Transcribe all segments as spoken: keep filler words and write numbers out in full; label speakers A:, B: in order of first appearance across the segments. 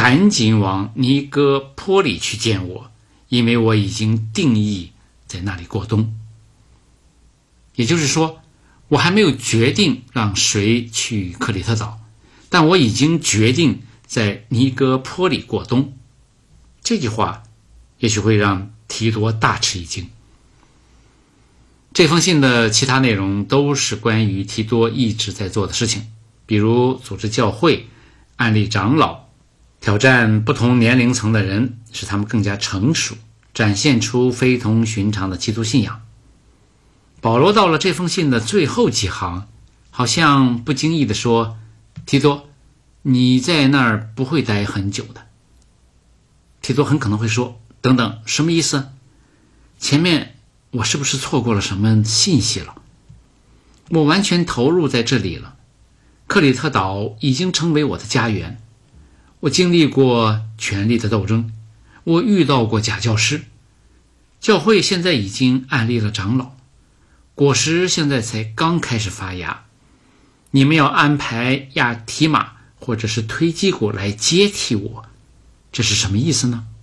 A: 赶紧往尼哥坡里去见我，因为我已经定义在那里过冬。也就是说，我还没有决定让谁去克里特岛，但我已经决定在尼哥坡里过冬。这句话也许会让提多大吃一惊。这封信的其他内容都是关于提多一直在做的事情，比如组织教会、安立长老、挑战不同年龄层的人，使他们更加成熟，展现出非同寻常的基督信仰。保罗到了这封信的最后几行，好像不经意地说，提多，你在那儿不会待很久的。提多很可能会说，等等，什么意思？前面我是不是错过了什么信息了？我完全投入在这里了，克里特岛已经成为我的家园，我经历过权力的斗争，我遇到过假教师，教会现在已经安立了长老，果实现在才刚开始发芽，你们要安排亚提马或者是推基古来接替我，这是什么意思呢？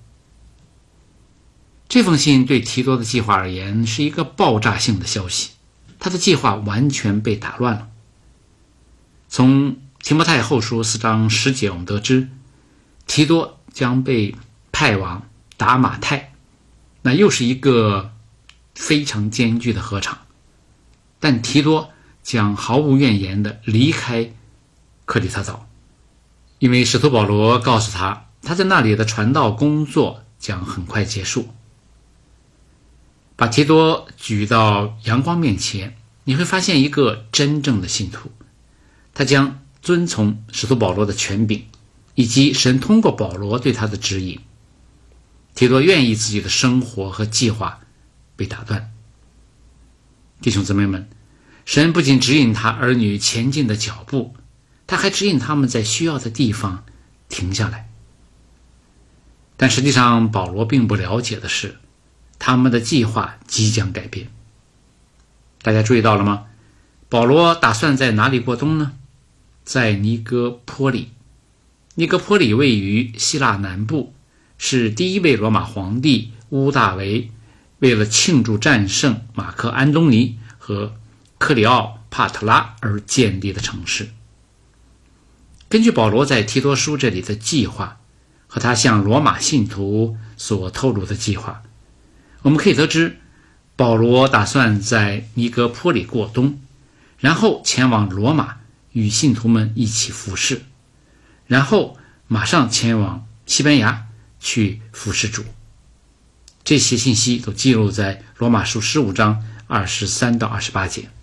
A: 这封信对提多的计划而言是一个爆炸性的消息，他的计划完全被打乱了。从提摩太后书四章十节我们得知，提多将被派往达马太，那又是一个非常艰巨的禾场，但提多将毫无怨言地离开克里特岛，因为使徒保罗告诉他，他在那里的传道工作将很快结束。把提多举到阳光面前，你会发现一个真正的信徒，他将遵从使徒保罗的权柄，以及神通过保罗对他的指引。提多愿意自己的生活和计划被打断。弟兄姊妹们，神不仅指引他儿女前进的脚步，他还指引他们在需要的地方停下来。但实际上保罗并不了解的是，他们的计划即将改变。大家注意到了吗？保罗打算在哪里过冬呢？在尼哥坡里。尼哥坡里位于希腊南部，是第一位罗马皇帝屋大维为了庆祝战胜马克安东尼和克里奥帕特拉而建立的城市。根据保罗在提多书这里的计划和他向罗马信徒所透露的计划，我们可以得知，保罗打算在尼哥坡里过冬，然后前往罗马与信徒们一起服侍，然后马上前往西班牙去服侍主。这些信息都记录在罗马书十五章二十三到二十八节。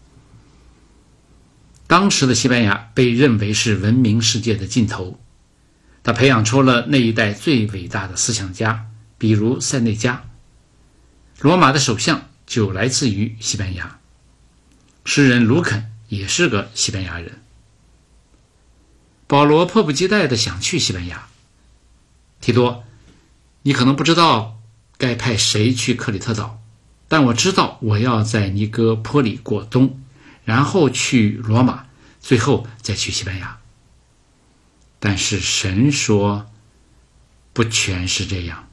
A: 当时的西班牙被认为是文明世界的尽头，他培养出了那一代最伟大的思想家，比如塞内加。罗马的首相就来自于西班牙，诗人卢肯也是个西班牙人。保罗迫不及待地想去西班牙。提多，你可能不知道该派谁去克里特岛，但我知道我要在尼哥坡里过冬，然后去罗马，最后再去西班牙。但是神说，不全是这样。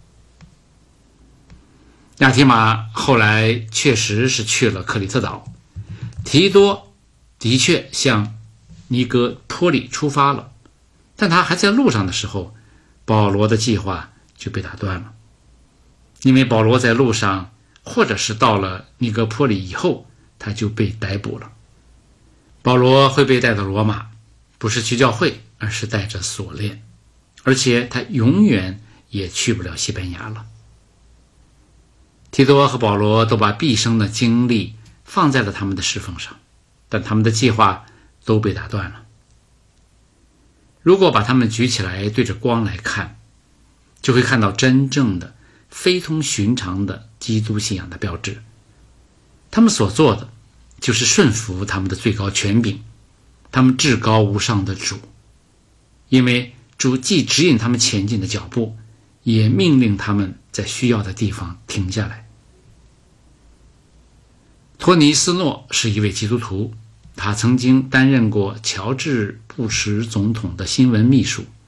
A: 亚提马后来确实是去了克里特岛，提多的确向尼哥坡里出发了，但他还在路上的时候，保罗的计划就被打断了。因为保罗在路上，或者是到了尼哥坡里以后，他就被逮捕了。保罗会被带到罗马，不是去教会，而是带着锁链，而且他永远也去不了西班牙了。提多和保罗都把毕生的精力放在了他们的侍奉上，但他们的计划都被打断了。如果把他们举起来对着光来看，就会看到真正的非同寻常的基督信仰的标志。他们所做的就是顺服他们的最高权柄，他们至高无上的主，因为主既指引他们前进的脚步，也命令他们在需要的地方停下来。托尼斯诺是一位基督徒，他曾经担任过乔治·布什总统的新闻秘书。